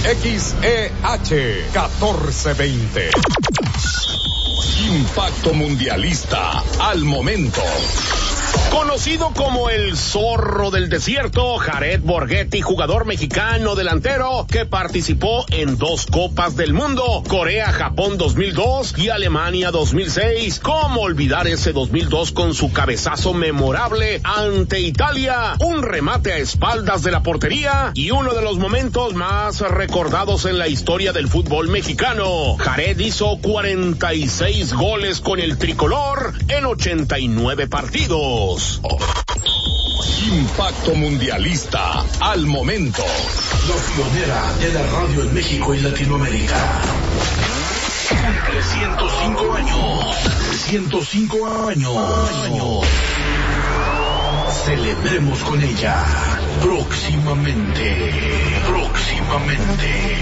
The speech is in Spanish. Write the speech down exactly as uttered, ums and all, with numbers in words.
X E H catorce veinte. Impacto Mundialista al momento. Conocido como el zorro del desierto, Jared Borghetti, jugador mexicano delantero que participó en dos Copas del Mundo, Corea-Japón dos mil dos y Alemania dos mil seis. ¿Cómo olvidar ese dos mil dos con su cabezazo memorable ante Italia? Un remate a espaldas de la portería y uno de los momentos más recordados en la historia del fútbol mexicano. Jared hizo cuarenta y seis goles con el tricolor en ochenta y nueve partidos. Impacto Mundialista al momento. La pionera de la radio en México y Latinoamérica. Cumple ciento cinco años. ciento cinco años. Celebremos con ella. Próximamente. Próximamente.